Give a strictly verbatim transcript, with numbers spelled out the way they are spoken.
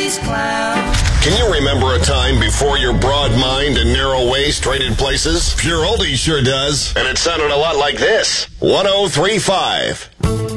these clowns. Can you remember a time before your broad mind and narrow waist traded places? Pure Oldie sure does. And it sounded a lot like this. one oh three point five.